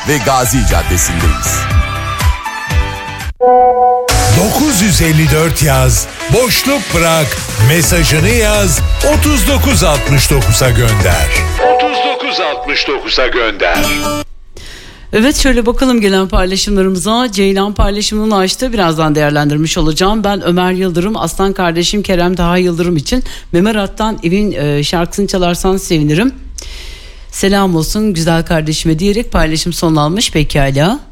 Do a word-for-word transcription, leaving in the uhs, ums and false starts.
ve Gazi Caddesi'ndeyiz. dokuz yüz elli dört yaz, boşluk bırak, mesajını yaz, otuz dokuz altmış dokuza gönder. otuz dokuz altmış dokuza gönder. Evet, şöyle bakalım gelen paylaşımlarımıza. Ceylan paylaşımını açtı. Birazdan değerlendirmiş olacağım. Ben Ömer Yıldırım, aslan kardeşim Kerem Taha Yıldırım için Memerat'tan evin e, şarkısını çalarsan sevinirim. Selam olsun güzel kardeşime diyerek paylaşım sonlanmış. Pekala.